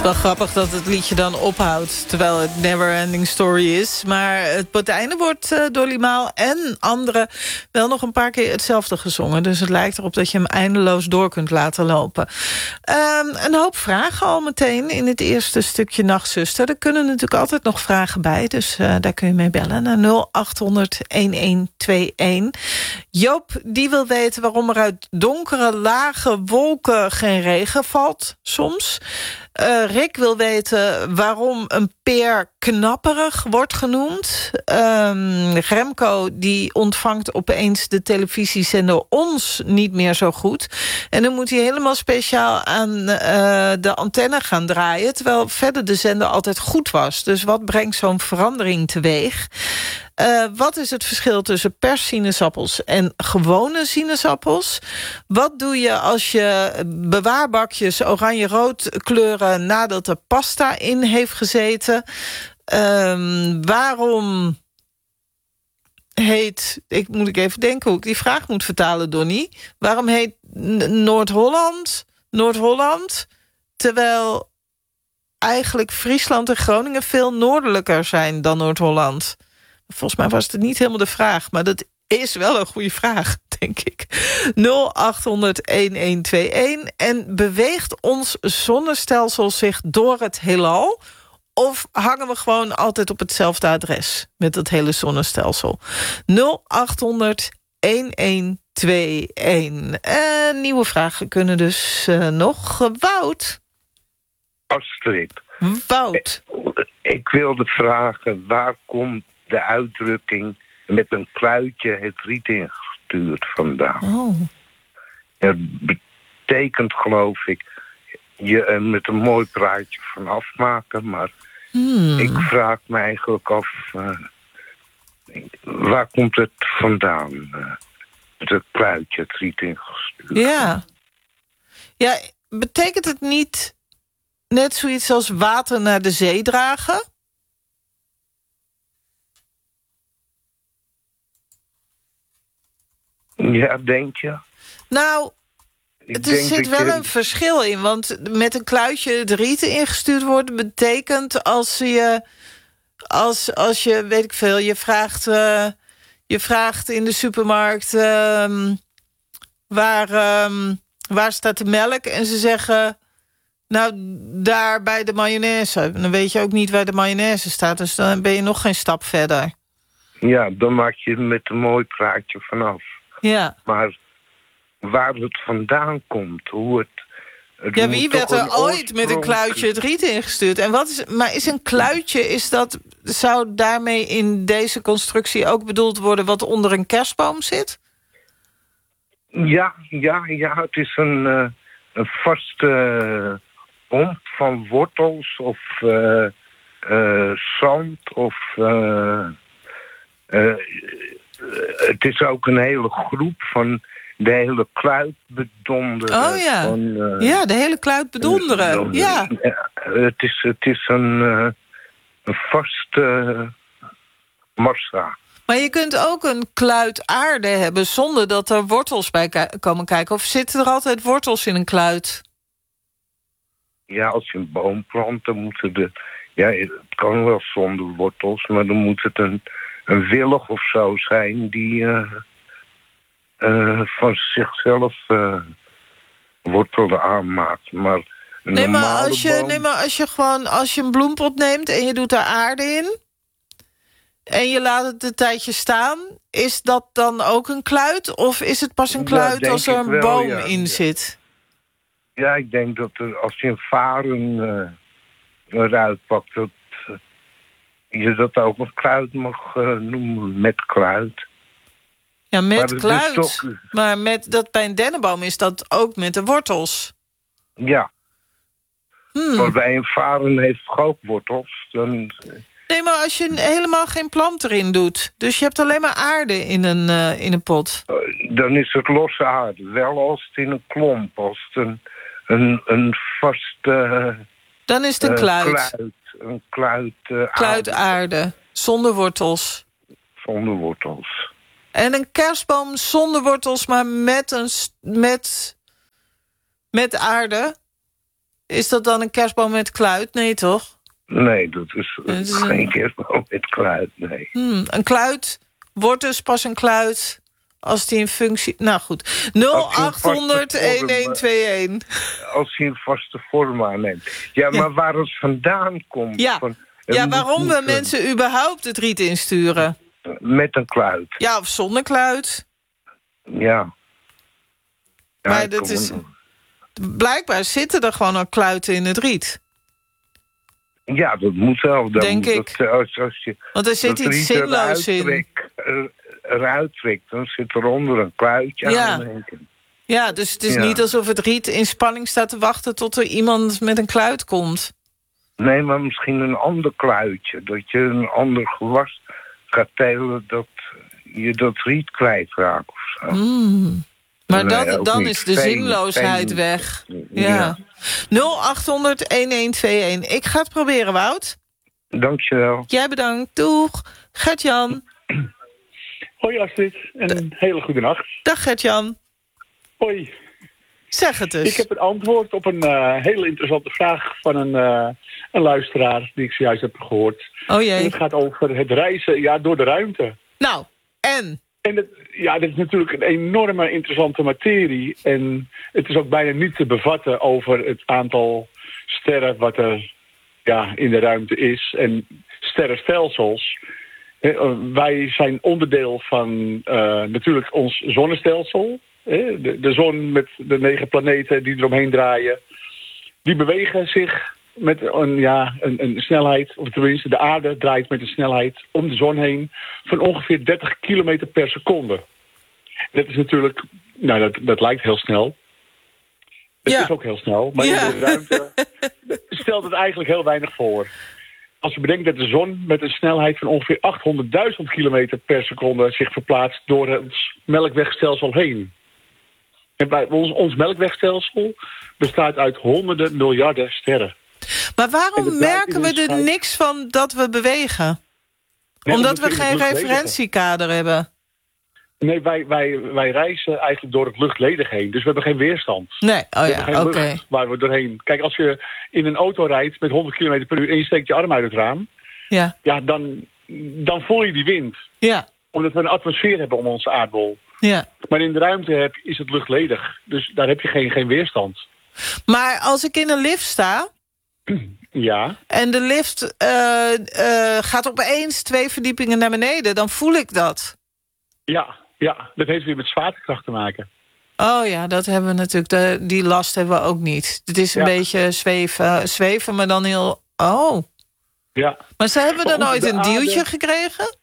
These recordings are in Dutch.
Wel grappig dat het liedje dan ophoudt, terwijl het Never Ending Story is. Maar het op het einde wordt Dolly Maal en anderen wel nog een paar keer hetzelfde gezongen. Dus het lijkt erop dat je hem eindeloos door kunt laten lopen. Een hoop vragen al meteen in het eerste stukje Nachtzuster. Er kunnen natuurlijk altijd nog vragen bij, dus daar kun je mee bellen naar 0800-1121. Joop, die wil weten waarom er uit donkere, lage wolken geen regen valt soms. Rick wil weten waarom een peer knapperig wordt genoemd. Remco die ontvangt opeens de televisiezender Ons niet meer zo goed. En dan moet hij helemaal speciaal aan de antenne gaan draaien, terwijl verder de zender altijd goed was. Dus wat brengt zo'n verandering teweeg? Wat is het verschil tussen perssinaasappels en gewone sinaasappels? Wat doe je als je bewaarbakjes oranje-rood kleuren nadat er pasta in heeft gezeten? Waarom heet... Moet ik even denken hoe ik die vraag moet vertalen, Donnie. Waarom heet Noord-Holland, terwijl eigenlijk Friesland en Groningen veel noordelijker zijn dan Noord-Holland? Volgens mij was het niet helemaal de vraag, maar dat is wel een goede vraag, denk ik. 0800-1121. En beweegt ons zonnestelsel zich door het heelal? Of hangen we gewoon altijd op hetzelfde adres met het hele zonnestelsel? 0800-1121. Nieuwe vragen kunnen dus nog. Wout? Astrid. Wout. Ik wilde vragen, waar komt de uitdrukking met een kluitje het riet ingestuurd vandaan? Oh. Het betekent, geloof ik, je er met een mooi praatje van afmaken, maar ik vraag me eigenlijk af, waar komt het vandaan? Met het kluitje het riet ingestuurd. Ja, betekent het niet net zoiets als water naar de zee dragen? Ja, denk je? Nou, er zit wel een verschil in. Want met een kluitje het riet ingestuurd wordt, betekent als je, weet ik veel, je vraagt in de supermarkt waar staat de melk? En ze zeggen, nou, daar bij de mayonaise. Dan weet je ook niet waar de mayonaise staat. Dus dan ben je nog geen stap verder. Ja, dan maak je met een mooi praatje vanaf. Ja. Maar waar het vandaan komt, hoe het ja, wie werd er ooit met een kluitje het riet ingestuurd? En is een kluitje, zou daarmee in deze constructie ook bedoeld worden wat onder een kerstboom zit? Ja, het is een vaste pomp van wortels of zand of het is ook een hele groep van de hele kluit bedonderen. Oh ja, ja, de hele kluit bedonderen. Ja. Het is een vaste massa. Maar je kunt ook een kluit aarde hebben zonder dat er wortels bij komen kijken. Of zitten er altijd wortels in een kluit? Ja, als je een boom plant, dan moeten het kan wel zonder wortels, maar dan moet het een willig of zo zijn die van zichzelf wortelen aanmaakt. Maar als je een bloempot neemt en je doet daar aarde in en je laat het een tijdje staan, is dat dan ook een kluit? Of is het pas een kluit als er een boom in zit? Ja, ik denk dat als je een varen eruit pakt, dat je dat ook een kluit mag noemen, met kluit. Ja, met kluit. Maar bij een dennenboom is dat ook met de wortels. Ja. Maar bij een varen heeft het ook wortels. Dan... Nee, maar als je helemaal geen plant erin doet, dus je hebt alleen maar aarde in een pot. Dan is het losse aarde. Wel als het in een klomp, als het een vaste... Dan is het een kluit. Een kluit kluitaarde, zonder wortels. Zonder wortels. En een kerstboom zonder wortels, maar met aarde? Is dat dan een kerstboom met kluit? Nee, toch? Nee, dat is geen kerstboom met kluit, nee. Een kluit wordt dus pas een kluit als die in functie... Nou goed, 0800-1121. Als hij een vaste vorm aanneemt. Ja, maar waar het vandaan komt... Ja, waarom we mensen überhaupt het riet insturen. Met een kluit. Ja, of zonder kluit. Ja. Maar dat is... Blijkbaar zitten er gewoon al kluiten in het riet. Ja, dat moet wel. Denk ik. Als je want er zit iets zinloos in. Eruit trekt, dan zit eronder een kluitje aan. Ja, dus het is niet alsof het riet in spanning staat te wachten... tot er iemand met een kluit komt. Nee, maar misschien een ander kluitje. Dat je een ander gewas gaat telen... dat je dat riet kwijtraakt of zo. Maar dan is de zinloosheid weg. Ja. 0800-1121. Ik ga het proberen, Wout. Dankjewel. Jij bedankt. Doeg. Gert-Jan. Hoi Astrid en een hele goede nacht. Dag Gert-Jan. Hoi. Zeg het eens. Ik heb het antwoord op een hele interessante vraag van een luisteraar... die ik zojuist heb gehoord. Oh jee. En het gaat over het reizen door de ruimte. Nou, en? En dit is natuurlijk een enorme interessante materie. En het is ook bijna niet te bevatten over het aantal sterren... wat er in de ruimte is. En sterrenstelsels... Wij zijn onderdeel van natuurlijk ons zonnestelsel. De zon met de 9 planeten die eromheen draaien. Die bewegen zich met een snelheid, of tenminste de aarde draait met een snelheid om de zon heen van ongeveer 30 kilometer per seconde. Dat is natuurlijk, dat lijkt heel snel. Het is ook heel snel, maar in de ruimte stelt het eigenlijk heel weinig voor. Als je bedenkt dat de zon met een snelheid van ongeveer 800.000 kilometer per seconde zich verplaatst door het melkwegstelsel heen. En bij ons melkwegstelsel bestaat uit honderden miljarden sterren. Maar waarom merken we er niks van dat we bewegen? Omdat we geen referentiekader hebben. Nee, wij reizen eigenlijk door het luchtledig heen. Dus we hebben geen weerstand. Nee, oké. Waar we doorheen. Kijk, als je in een auto rijdt met 100 km per uur... en je steekt je arm uit het raam... Ja, dan voel je die wind. Ja. Omdat we een atmosfeer hebben om onze aardbol. Ja. Maar in de ruimte is het luchtledig. Dus daar heb je geen weerstand. Maar als ik in een lift sta... Ja. En de lift gaat opeens 2 verdiepingen naar beneden... dan voel ik dat. Ja, dat heeft weer met zwaartekracht te maken. Oh ja, dat hebben we natuurlijk. Die last hebben we ook niet. Het is een beetje zweven, maar dan heel... Oh. Ja. Maar ze hebben dan nooit een duwtje gekregen?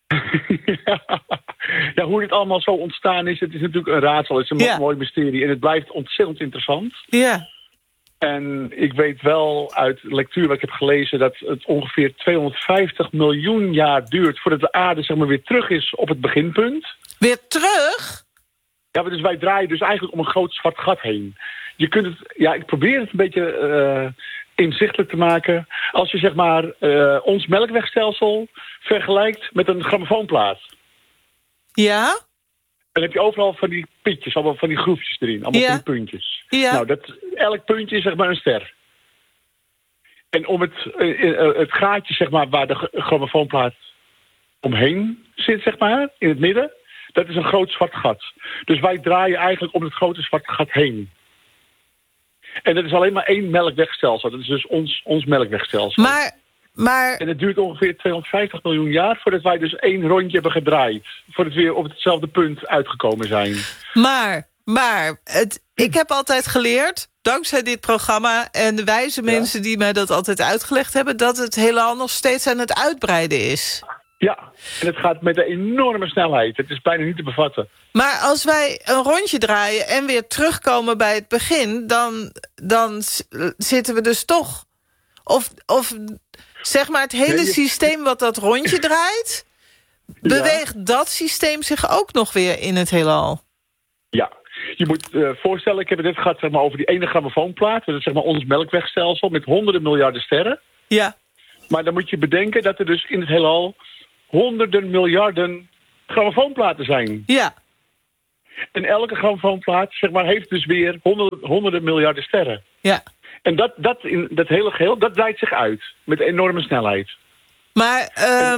Ja, hoe dit allemaal zo ontstaan is, het is natuurlijk een raadsel. Het is een mooi mysterie en het blijft ontzettend interessant. Ja. En ik weet wel uit lectuur wat ik heb gelezen... dat het ongeveer 250 miljoen jaar duurt... voordat de aarde zeg maar weer terug is op het beginpunt. Weer terug? Ja, dus wij draaien dus eigenlijk om een groot zwart gat heen. Je kunt het, ik probeer het een beetje inzichtelijk te maken. Als je zeg maar ons melkwegstelsel vergelijkt met een grammofoonplaat. Ja? Dan heb je overal van die pitjes, allemaal van die groefjes erin. Allemaal van die puntjes. Ja. Nou, elk puntje is zeg maar een ster. En om het gaatje zeg maar waar de grammofoonplaat omheen zit, zeg maar, in het midden... dat is een groot zwart gat. Dus wij draaien eigenlijk om het grote zwarte gat heen. En dat is alleen maar 1 melkwegstelsel. Dat is dus ons melkwegstelsel. Maar... En het duurt ongeveer 250 miljoen jaar... voordat wij dus 1 rondje hebben gedraaid. Voordat we weer op hetzelfde punt uitgekomen zijn. Maar ik heb altijd geleerd... dankzij dit programma en de wijze mensen die mij dat altijd uitgelegd hebben... dat het heelal nog steeds aan het uitbreiden is. Ja, en het gaat met een enorme snelheid. Het is bijna niet te bevatten. Maar als wij een rondje draaien en weer terugkomen bij het begin... dan zitten we dus toch... Of zeg maar het hele systeem wat dat rondje draait... beweegt dat systeem zich ook nog weer in het heelal? Ja, je moet voorstellen, ik heb het net gehad zeg maar, over die ene grammofoonplaat. Dat is zeg maar ons melkwegstelsel met honderden miljarden sterren. Ja. Maar dan moet je bedenken dat er dus in het heelal... honderden miljarden grammofoonplaten zijn. Ja. En elke grammofoonplaat zeg maar, heeft dus weer honderden miljarden sterren. Ja. En dat hele geheel, dat breidt zich uit. Met enorme snelheid. Maar,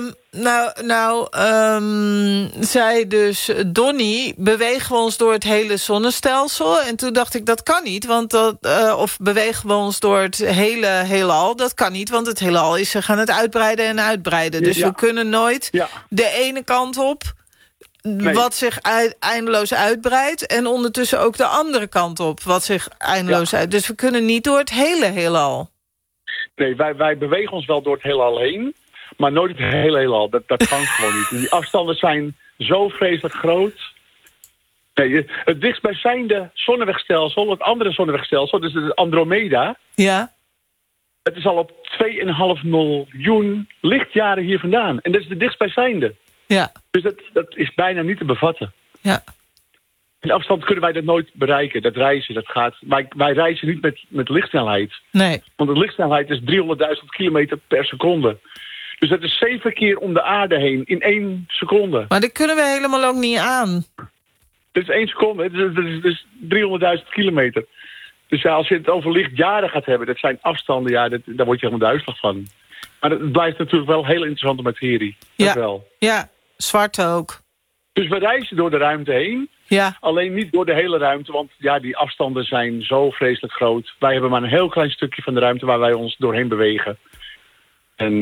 zei dus Donnie, bewegen we ons door het hele zonnestelsel? En toen dacht ik, dat kan niet. Want of bewegen we ons door het hele heelal? Dat kan niet, want het heelal is zich aan het uitbreiden en uitbreiden. Dus we kunnen nooit de ene kant op, wat zich eindeloos uitbreidt, en ondertussen ook de andere kant op, wat zich eindeloos uit. Dus we kunnen niet door het hele heelal. Nee, wij bewegen ons wel door het heelal heen, maar nooit het hele heelal. Dat kan gewoon niet. Die afstanden zijn zo vreselijk groot. Nee, het dichtstbijzijnde zonnewegstelsel, het andere zonnewegstelsel, dus het Andromeda. Ja. Het is al op 2,5 miljoen lichtjaren hier vandaan. En dat is de dichtstbijzijnde. Ja. Dus dat is bijna niet te bevatten. Ja. In afstand kunnen wij dat nooit bereiken. Dat reizen, dat gaat. Wij reizen niet met lichtsnelheid. Nee. Want de lichtsnelheid is 300.000 kilometer per seconde. Dus dat is 7 keer om de aarde heen in 1 seconde. Maar dat kunnen we helemaal ook niet aan. Dat is 1 seconde. Dat is 300.000 kilometer. Dus ja, als je het over lichtjaren gaat hebben, dat zijn afstanden, daar word je helemaal duizelig van. Maar het blijft natuurlijk wel heel interessante materie. Dat wel. Ja, zwart ook. Dus we reizen door de ruimte heen. Ja. Alleen niet door de hele ruimte, want die afstanden zijn zo vreselijk groot. Wij hebben maar een heel klein stukje van de ruimte waar wij ons doorheen bewegen. En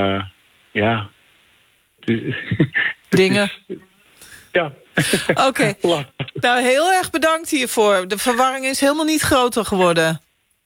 dingen. Ja. Oké. Nou, heel erg bedankt hiervoor. De verwarring is helemaal niet groter geworden.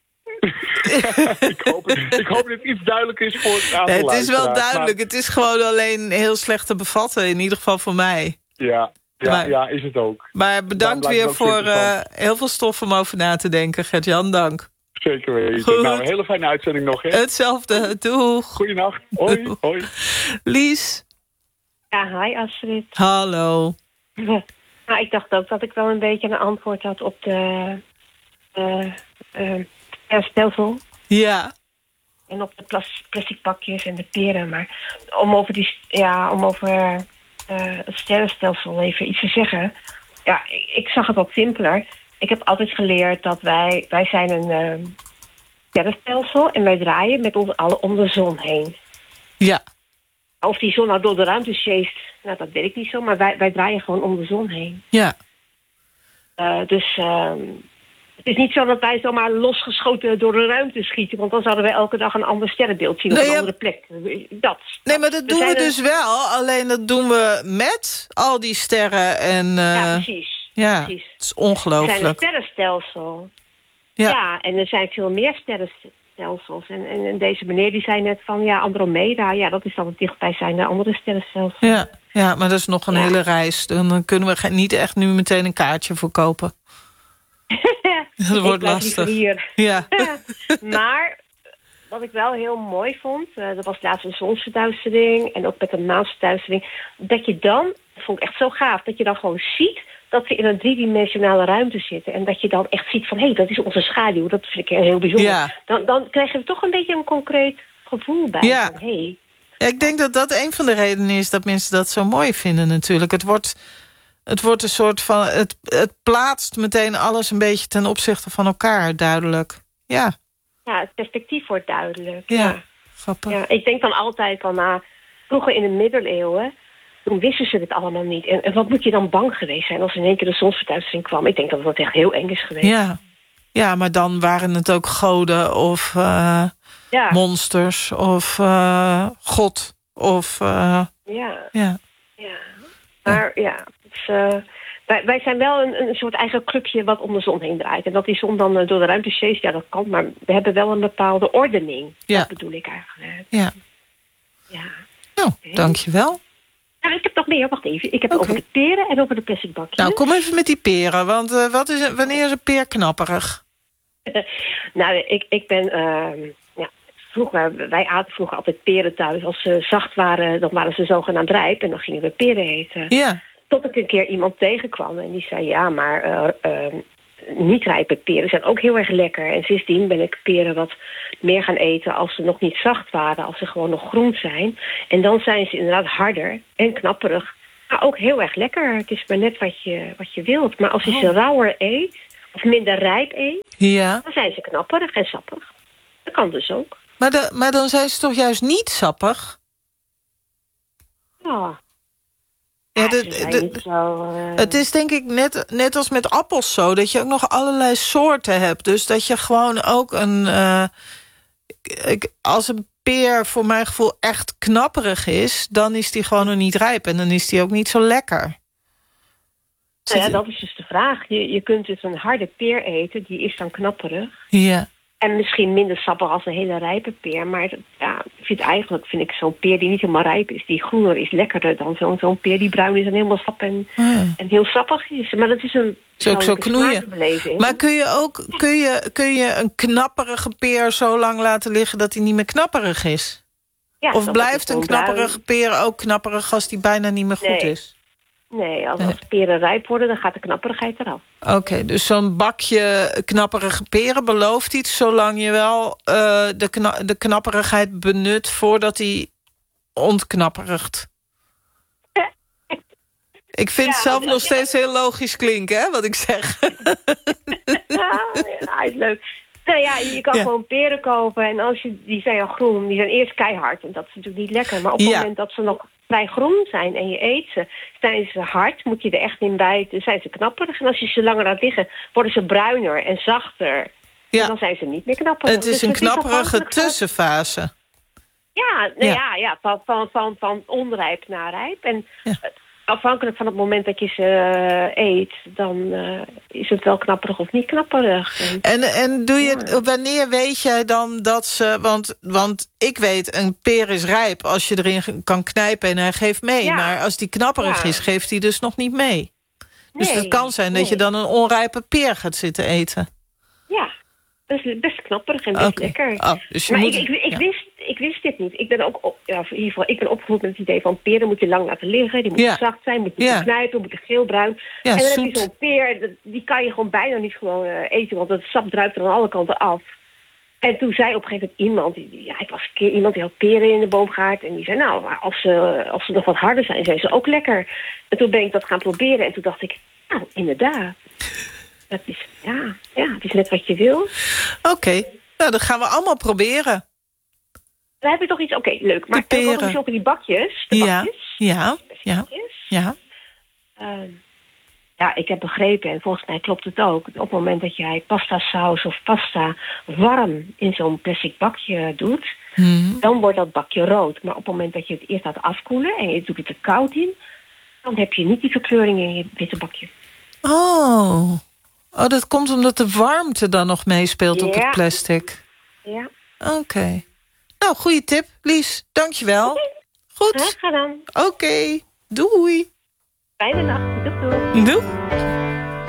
Ik hoop dat het iets duidelijker is voor het aantal. Nee, het is wel duidelijk. Maar het is gewoon alleen heel slecht te bevatten. In ieder geval voor mij. Ja, is het ook. Maar bedankt weer voor heel veel stof om over na te denken. Gert-Jan, dank. Zeker weten. Goed. Nou, een hele fijne uitzending nog. Hè? Hetzelfde. Doeg. Goeienacht. Hoi. Hoi. Lies. Ja, hi Astrid. Hallo. Nou, ik dacht ook dat ik wel een beetje een antwoord had op de stelsel. Ja. En op de plastic pakjes en de peren. Maar om over het sterrenstelsel even iets te zeggen. Ja, ik zag het wat simpeler. Ik heb altijd geleerd dat wij zijn een sterrenstelsel en wij draaien met ons allen om de zon heen. Ja. Of die zon nou door de ruimte sjeest, nou dat weet ik niet zo, maar wij draaien gewoon om de zon heen. Ja. Dus het is niet zo dat wij zomaar losgeschoten door de ruimte schieten, want dan zouden wij elke dag een ander sterrenbeeld zien op een andere plek. Nee, maar dat doen we dus wel, alleen dat doen we met al die sterren en... Ja, precies. Ja, precies. Het is ongelooflijk. We zijn een sterrenstelsel. Ja, en er zijn veel meer sterrenstelsels. En deze meneer die zei net van, Andromeda, dat is dan het dichtbijzijnde andere sterrenstelsel. Ja, maar dat is nog een hele reis. Dan kunnen we niet echt nu meteen een kaartje voor kopen. Dat wordt lastig. Hier. Ja. Maar wat ik wel heel mooi vond, dat was laatst een zonsverduistering en ook met een maansverduistering, dat je dan, dat vond ik echt zo gaaf, dat je dan gewoon ziet dat we in een driedimensionale ruimte zitten. En dat je dan echt ziet van, hé, dat is onze schaduw. Dat vind ik heel bijzonder. Ja. Dan krijg je toch een beetje een concreet gevoel bij. Ja. Van, hey. Ja, ik denk dat dat een van de redenen is dat mensen dat zo mooi vinden natuurlijk. Het wordt een soort van... Het plaatst meteen alles een beetje ten opzichte van elkaar, duidelijk. Ja. Ja, het perspectief wordt duidelijk. Ja, grappig. Ja, ik denk dan altijd van, vroeger in de middeleeuwen, toen wisten ze dit allemaal niet. En wat moet je dan bang geweest zijn als in één keer de zonsverduistering kwam? Ik denk dat het echt heel eng is geweest. Ja, maar dan waren het ook goden of monsters of God. Of, Maar wij zijn wel een soort eigen clubje wat om de zon heen draait. En dat die zon dan door de ruimte sjeest, dat kan. Maar we hebben wel een bepaalde ordening. Ja. Dat bedoel ik eigenlijk. Ja. Nou, dankjewel. Nou, ik heb nog meer, wacht even. Ik heb over de peren en over de plastic bakjes. Nou, kom even met die peren, want wanneer is een peer knapperig? Nou, ik ben... wij aten vroeger altijd peren thuis. Als ze zacht waren, dan waren ze zogenaamd rijp. En dan gingen we peren eten. Ja. Tot ik een keer iemand tegenkwam en die zei, niet rijpe peren zijn ook heel erg lekker. En sindsdien ben ik peren wat meer gaan eten als ze nog niet zacht waren, als ze gewoon nog groen zijn. En dan zijn ze inderdaad harder en knapperig. Maar ook heel erg lekker. Het is maar net wat je wilt. Maar als je ze rauwer eet, of minder rijp eet... Ja. dan zijn ze knapperig en sappig. Dat kan dus ook. Maar dan zijn ze toch juist niet sappig? Ja. Ja, niet zo, het is denk ik net als met appels zo... dat je ook nog allerlei soorten hebt. Dus dat je gewoon ook een... als een peer voor mijn gevoel echt knapperig is... dan is die gewoon nog niet rijp. En dan is die ook niet zo lekker. Nou ja, dat is dus de vraag. Je kunt dus een harde peer eten, die is dan knapperig. Ja. En misschien minder sappig als een hele rijpe peer. Maar ja, vind ik zo'n peer die niet helemaal rijp is... die groener is lekkerder dan zo'n peer die bruin is... en helemaal sap en heel sappig is. Maar dat is een... Ook zo knoeien. Maar kun je een knapperige peer zo lang laten liggen... dat hij niet meer knapperig is? Ja, of blijft een knapperige peer ook knapperig... als die bijna niet meer goed is? Nee, als peren rijp worden, dan gaat de knapperigheid eraf. Oké, dus zo'n bakje knapperige peren belooft iets... zolang je wel de knapperigheid benut voordat hij ontknapperigt. Ik vind het zelf nog steeds heel logisch klinken, hè, wat ik zeg. Ja, is leuk. Nou ja, je kan gewoon peren kopen en die zijn al groen, die zijn eerst keihard. En dat is natuurlijk niet lekker. Maar op het moment dat ze nog vrij groen zijn en je eet ze, zijn ze hard, moet je er echt in bijten, zijn ze knapperig. En als je ze langer laat liggen, worden ze bruiner en zachter. Ja. En dan zijn ze niet meer knapperig. Het is een knapperige tussenfase. Ja, van onrijp naar rijp. En afhankelijk van het moment dat je ze eet, dan is het wel knapperig of niet knapperig. En doe je wanneer weet jij dan dat ze... Want ik weet, een peer is rijp als je erin kan knijpen en hij geeft mee. Ja. Maar als die knapperig is, geeft hij dus nog niet mee. Dus het kan zijn dat je dan een onrijpe peer gaat zitten eten. Ja, dat is best knapperig en best lekker. Oh, dus maar ik wist dit niet. Ik ben ook in ieder geval, ik ben opgevoed met het idee van peren moet je lang laten liggen. Die moeten zacht zijn, moeten knijpen, moeten geelbruin. Ja, en dan zoet. heb je zo'n peer, die kan je gewoon bijna niet gewoon eten, want het sap druipt er aan alle kanten af. En toen zei op een gegeven moment iemand, ik was een keer iemand die had peren in de boomgaard. En die zei, nou, maar als ze nog wat harder zijn ze ook lekker. En toen ben ik dat gaan proberen en toen dacht ik, nou, inderdaad. Dat is, het is net wat je wil. Oké, nou, dat gaan we allemaal proberen. Dan heb je toch iets, leuk. Maar ook nog over die bakjes. Ja, ik heb begrepen, en volgens mij klopt het ook... op het moment dat jij pastasaus of pasta warm in zo'n plastic bakje doet... dan wordt dat bakje rood. Maar op het moment dat je het eerst laat afkoelen en je doet het er koud in... dan heb je niet die verkleuring in je witte bakje. Oh, dat komt omdat de warmte dan nog meespeelt op het plastic. Ja. Oké. Nou, goede tip, Lies. Dankjewel. Goed. Graag gedaan. Oké. Doei. Fijne nacht. Doei. Doei.